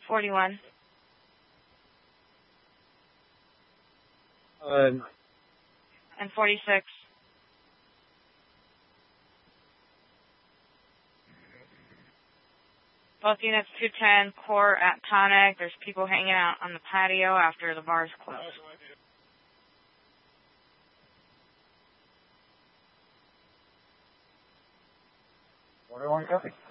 41. And 46. Both units 210, core at Tonic. There's people hanging out on the patio after the bar's closed. 41 copy.